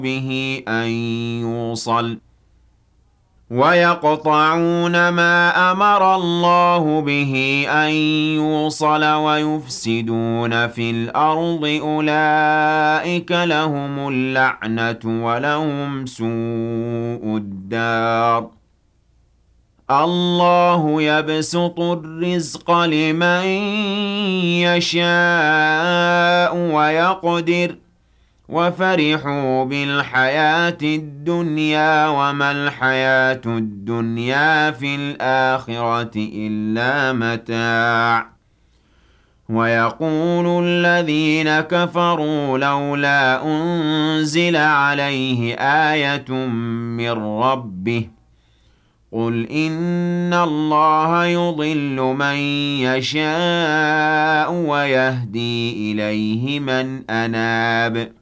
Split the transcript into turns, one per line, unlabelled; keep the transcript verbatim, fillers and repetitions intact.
به أن يوصل ويقطعون ما أمر الله به أن يوصل ويفسدون في الأرض أولئك لهم اللعنة ولهم سوء الدار الله يبسط الرزق لمن يشاء ويقدر وفرحوا بالحياة الدنيا وما الحياة الدنيا في الآخرة إلا متاع ويقول الذين كفروا لولا أنزل عليه آية من ربه قل إن الله يضل من يشاء ويهدي إليه من أناب